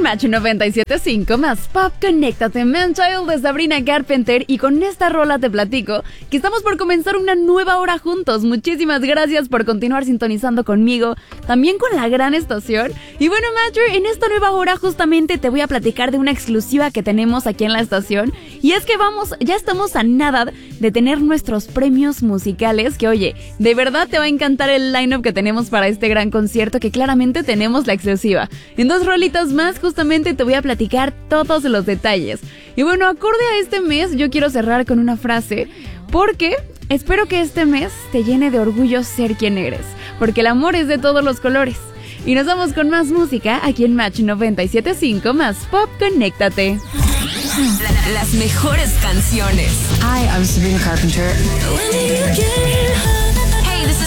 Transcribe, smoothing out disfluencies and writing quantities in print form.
Match 97.5 más Pop, conéctate, Man Child de Sabrina Carpenter. Y con esta rola te platico que estamos por comenzar una nueva hora juntos. Muchísimas gracias por continuar sintonizando conmigo, también con la gran estación. Y bueno, Matcher, en esta nueva hora justamente te voy a platicar de una exclusiva que tenemos aquí en la estación. Y es que ya estamos a nada de tener nuestros premios musicales, que oye, de verdad te va a encantar el line-up que tenemos para este gran concierto, que claramente tenemos la exclusiva. En 2 rolitas más justamente te voy a platicar todos los detalles. Y bueno, acorde a este mes, yo quiero cerrar con una frase, porque espero que este mes te llene de orgullo ser quien eres, porque el amor es de todos los colores. Y nos vamos con más música aquí en Match 97.5 más Pop, conéctate. Las mejores canciones. Hi, I'm Sabrina Carpenter. When you get